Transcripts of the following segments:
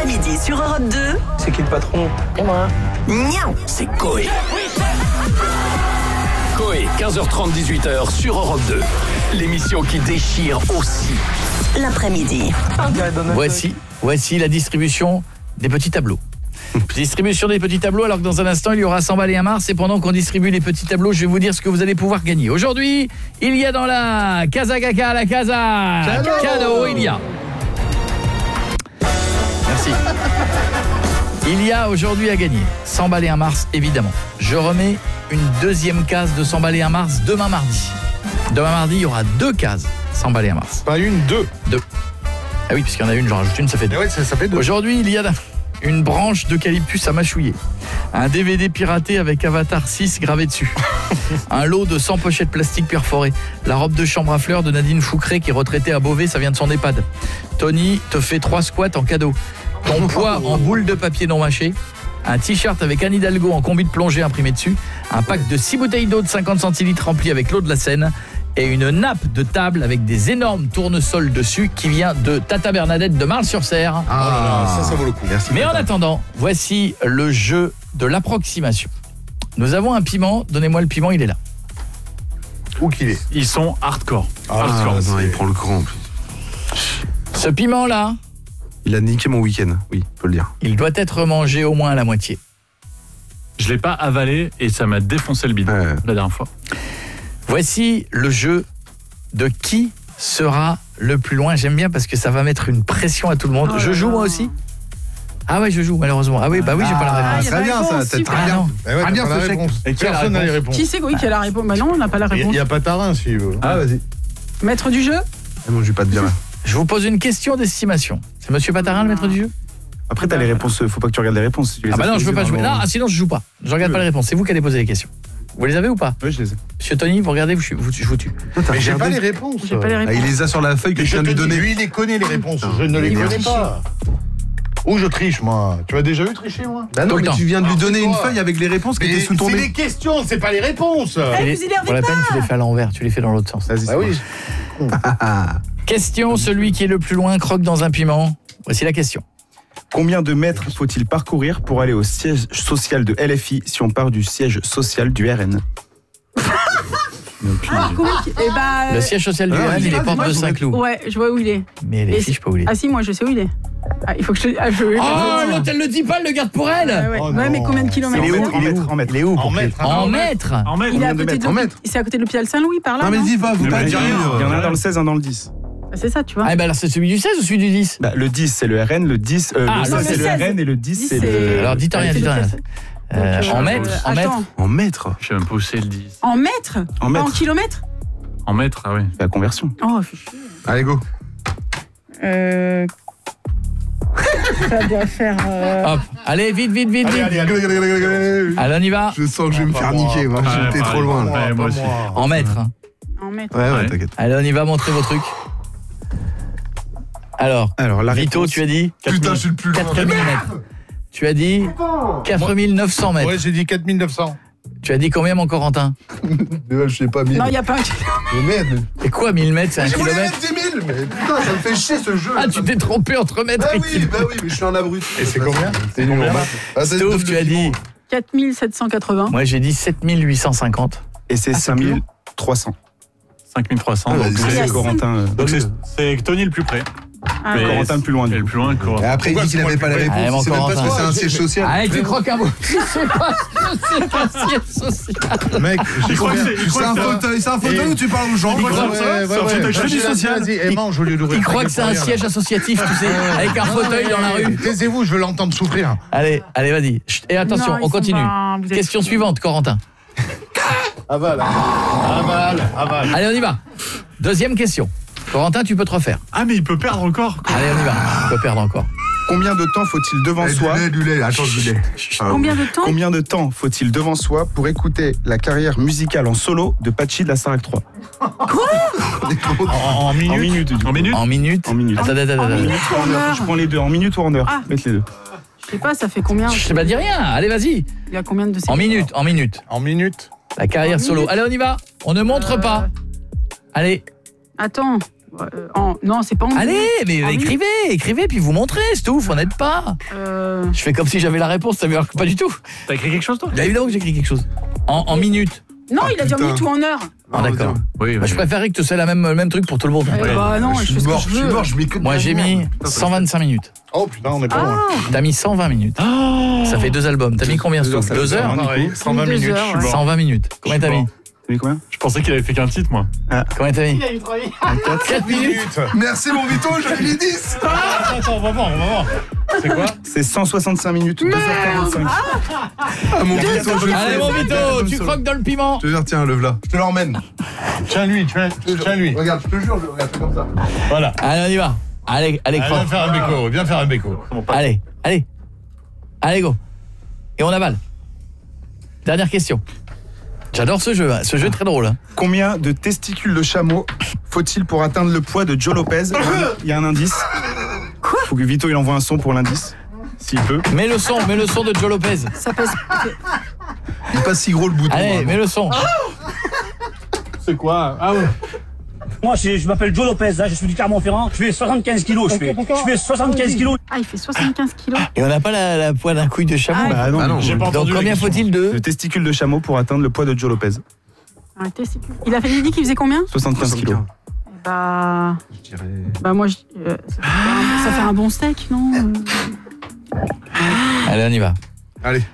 L'après-midi sur Europe 2. C'est qui le patron? Et moi. Niam. C'est Coé. Coé, 15h30, 18h sur Europe 2. L'émission qui déchire aussi. L'après-midi. Voici la distribution des petits tableaux. Distribution des petits tableaux, alors que dans un instant, il y aura 100 balles et un Mars. Et pendant qu'on distribue les petits tableaux, je vais vous dire ce que vous allez pouvoir gagner. Aujourd'hui, il y a dans la Casa Caca, la Casa Cadeau, il y a. Merci. Il y a aujourd'hui à gagner 100 balles et un Mars, évidemment. Je remets une deuxième case de 100 balles et un Mars demain mardi. Demain mardi, il y aura 2 cases 100 balles et un Mars. Pas une, 2. 2. Ah oui, puisqu'il y en a une, j'en rajoute une, ça fait 2. Ouais, ça fait 2. Aujourd'hui, il y a une branche d'eucalyptus à mâchouiller, un DVD piraté avec Avatar 6 gravé dessus, un lot de 100 pochettes plastique perforées, la robe de chambre à fleurs de Nadine Foucré qui est retraitée à Beauvais, ça vient de son EHPAD. Tony te fait 3 squats en cadeau, ton poids en boule de papier non mâché, un t-shirt avec Anne Hidalgo en combi de plongée imprimé dessus, un pack de 6 bouteilles d'eau de 50 centilitres rempli avec l'eau de la Seine et une nappe de table avec des énormes tournesols dessus qui vient de Tata Bernadette de Marle-sur-Serre. Ça vaut le coup. Merci. Mais en attendant, voici le jeu de l'approximation. Nous avons un piment, donnez-moi le piment, il est là. Où qu'il est? Ils sont hardcore. Non, il prend le grand. Ce piment-là, Il a niqué mon week-end, oui, faut le dire. il doit être mangé au moins à la moitié. Je l'ai pas avalé et ça m'a défoncé le bide la dernière fois. Voici le jeu de qui sera le plus loin. J'aime bien parce que ça va mettre une pression à tout le monde. Je joue moi aussi? Ah ouais, je joue malheureusement. Ah oui, j'ai pas la réponse. Très bien ça, t'as très bien. Très bien ce chèque. Et qui a la Personne n'a les réponse? réponses. Qui c'est qui a la réponse? Bah non, on n'a pas la Il réponse. n'y a pas Tarin s'il veut. Ah vas-y. Maître du jeu? Moi je vais pas te dire là. Je vous pose une question d'estimation. C'est monsieur Patarin le maître du jeu? Après t'as les réponses, faut pas que tu regardes les réponses. Ah bah non, je veux pas jouer. Non, sinon je joue pas. Je regarde pas les réponses. C'est vous qui allez poser les questions. Vous les avez ou pas? Oui, je les ai. Monsieur Tony, vous regardez, je vous tue. Mais j'ai pas les réponses. J'ai pas les réponses. Il les a sur la feuille que je viens de lui donner. Lui, il les connaît les réponses. Je ne les connais pas. Où je triche, moi? Tu m'as déjà vu tricher, moi? Bah non, Tout le mais temps. tu viens de lui donner c'est une quoi? feuille avec les réponses qui Mais étaient sous ton c'est nez. les questions, c'est pas les réponses. vous énervez Pour la peine, tu les fais à l'envers, tu les fais dans l'autre sens. Vas-y, Bah oui. Question, celui qui est le plus loin croque dans un piment. Voici la question. Combien de mètres faut-il parcourir pour aller au siège social de LFI si on part du siège social du RN? Le siège social du RN, il est porte de Saint-Cloud. Ouais, je vois où il est. Mais les fiches, pas où il est. Ah si, moi je sais où il est. Ah, il faut que je te... Oh, l'autre, elle le dit pas, elle le garde pour elle. ouais. Oh Ouais, non. mais combien de kilomètres? Il est où? En mètres. Il est où? En mètres. En mètres. En mètres. Il est à côté de En mètres. C'est à côté de l'hôpital Saint-Louis, par là. Non mais dis pas, faut Mais pas bah, dire. dis rien. Il y en a un dans le 16, un dans le 10. Ah, c'est ça, tu vois. Ah bah alors c'est celui du 16 ou celui du 10? Bah, le 10 c'est le RN, le 10 Ah, le 16 le c'est le 16. RN et le 10 c'est c'est- le... Alors dites rien. En mètres? En mètres? Attends. En mètres. Je sais même pas où c'est le 10. En mètres? En Pas mètres. en kilomètres? En mètres, ah oui. La conversion. Oh, fais chier. Allez go. Ça doit faire... Hop. Allez, vite. Allez. Allez, on y va. Je sens que je vais me faire moi. niquer, moi. Ouais, J'étais trop pareil. loin là. Ouais, moi aussi. En mètres. En mètres. Ouais, Ouais. t'inquiète. Allez, on y va, montrez vos trucs. Alors, Alors la Vito, réponse... tu as dit Putain, je suis le plus loin. 4000 mètres. Tu as dit 4900 mètres. Ouais, j'ai dit 4900. Tu as dit combien, mon Corentin? Je sais pas, 1000. Non, il n'y a pas un... Mais merde. Et quoi, 1000 mètres, c'est un Je voulais kilomètre? mettre 10 000, mais putain, ça me fait chier ce jeu. Ah, tu t'es trompé entre mètres Bah et oui, kilomètres. mais je suis un abruti. Et c'est combien? C'est nul. Stouff, tu as dit 4780. Moi, j'ai dit 7850. Et c'est Ah, c'est plus long. 5300. 5300. Ah, donc vas-y, c'est- c'est- Corentin... donc c'est Tony le plus près. Ah, Mais ouais. Corentin le plus loin, Et du le coup. plus loin, Et Corentin. après, il Pourquoi dit qu'il c'est moi avait pas le la plus près? réponse. C'est même parce que Corentin. c'est un siège social. Allez, tu croques un mot. Tu sais pas ce que c'est qu'un siège social. Mec, j'ai crois que combien? c'est- C'est un fauteuil ou tu parles aux gens? Il croit que ça, c'est un fauteuil. Je fais du social. Vas-y, et mange au lieu d'ouvrir. Il croit que c'est un siège associatif, tu sais, avec un fauteuil dans la rue. Taisez-vous, je veux l'entendre souffrir. Allez, vas-y. Chut, et attention, Non, ils on sont continue. pas- vous êtes Question fous. suivante, Corentin. Aval. Allez, on y va. Deuxième question. Corentin, tu peux te refaire. Ah, mais il peut perdre encore. Allez, on y va. Tu peux perdre encore. Combien de temps faut-il devant soi Du lait, attends, du lait. Combien de temps? Combien de temps faut-il devant soi pour écouter la carrière musicale en solo de Patchy de la Starac 3? En minutes. En minutes, du coup. En minutes. En minutes. En minutes. Attends. En minutes ou en heure? Je prends les deux, en minutes ou en heure. Ah. Mettez les deux. Je sais pas, ça fait combien? Je t'ai pas dit rien. Allez, vas-y. Il y a combien de En minutes. En minutes. La carrière En solo. minutes. Allez, on y va. On ne montre pas. Allez. Attends. Non, c'est pas en Allez, mais Ah oui. écrivez, puis vous montrez, c'est tout, faut n'être pas. Je fais comme si j'avais la réponse, ça veut dire que pas du tout. T'as écrit quelque chose, toi? Là, évidemment que j'ai écrit quelque chose. En minutes. Non, il a dit en minutes ou en heures. Ah, d'accord. Oui, Bah, je préférais que tu sais le même truc pour tout le monde. Bah non, je fais ce que je veux. je mets que de Moi, la j'ai merde. mis 125 minutes. Oh putain, on est pas loin. T'as mis 120 minutes. Ça fait 2 albums. T'as mis combien, Stouff? 2 heures? Pareil, 120 2 minutes. heures, je suis ouais. mort. 120 minutes. Combien t'as mis? Tu mis combien? Je pensais qu'il avait fait qu'un titre, moi. Combien t'as mis? 4 minutes. Merci mon Vito, j'avais mis 10. Attends, on va voir. C'est quoi? C'est 165 minutes, 2h45. Ah mon Vito, je le Allez, fais. mon Vito, tu croques dans le piment. Je te jure, tiens, lève-la. Je te l'emmène. Tiens-lui. Regarde, je te jure, regarde, fais comme ça. Voilà. Allez, on y va. Allez, Viens croque. faire un béco. Allez, go. Et on avale. Dernière question. J'adore ce jeu, hein. Ce jeu est très drôle. Hein. Combien de testicules de chameau faut-il pour atteindre le poids de Joe Lopez? Il y a un indice. Quoi? Faut que Vito il envoie un son pour l'indice, s'il peut. Mets le son de Joe Lopez. Ça pèse. Il est pas si gros le bouton. Allez, vraiment. mets le son. C'est quoi? Ah ouais. Moi, je m'appelle Joe Lopez, hein, je suis du Clermont-Ferrand, je fais 75 kilos, je fais 75 kilos. Ah, il fait 75 kilos. Et on n'a pas la poids d'un couille de chameau. Ah, Bah non, J'ai pas Donc entendu. combien faut-il de de testicules de chameau pour atteindre le poids de Joe Lopez? Un testicule. Il dit qu'il faisait combien? 75 kilos. Bah moi, ça fait un bon steak, non? Allez, on y va. Allez.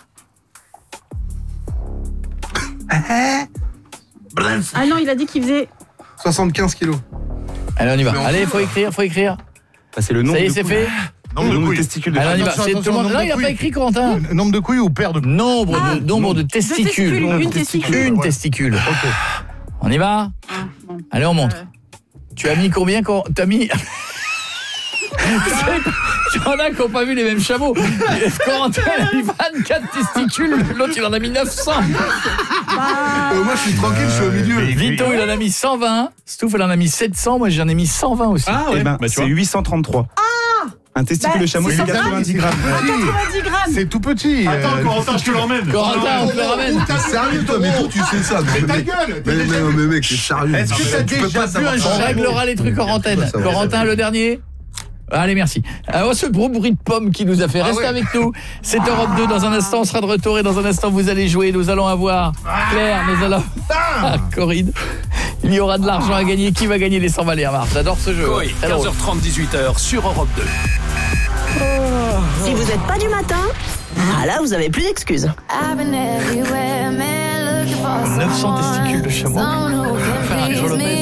Ah non, il a dit qu'il faisait... 75 kilos. Allez, on y va. Mais on Allez, fait, faut écrire. Bah, c'est le nombre Ça y est, de c'est couilles. fait. Nombre de Le couilles. testicules de Allez, on y chameau. va. Attention, C'est attention, tout le monde. nombre Non, de il a pas couilles. écrit, Corentin. Nombre de couilles ou paire de couilles? Nombre de testicules. Une testicule. Une testicule. On y va. Bon. Allez, on monte. Tu as mis combien? T'as mis... Il y en a qui n'ont pas vu les mêmes chameaux. Corentin, il a mis 24 testicules. L'autre, il en a mis 900. Moi, je suis tranquille, je suis au milieu. Vito, il en a mis 120. Stouff, il en a mis 700. Moi, j'en ai mis 120 aussi. Ah Eh ben, bah, tu c'est vois. 833. Un testicule de chameau, c'est c'est 120. 90 grammes. 90 grammes. C'est tout petit. Attends, Corentin, je te l'emmène. Corentin, on te le ramène. T'es sérieux, toi? Mais toi, tu sais ça. Mais ta gueule. Mais mec, t'es sérieux. Est-ce que t'as Tu peux déjà pas vu savoir un ça. On réglera les trucs en antenne. Ça va. Corentin, le dernier. Allez, merci. Ce gros bruit de pomme qui nous a fait rester avec nous. C'est Europe 2. Dans un instant, on sera de retour et dans un instant, vous allez jouer. Nous allons avoir Claire, nous allons Corinne. Il y aura de l'argent à gagner. Qui va gagner les 100 balais à Marc? J'adore ce jeu. Coé, Très drôle. 15h30, 18h sur Europe 2. Si vous n'êtes pas du matin, ah là, vous avez plus d'excuses. 900 testicules de chameau. Faire un Joe Lopez.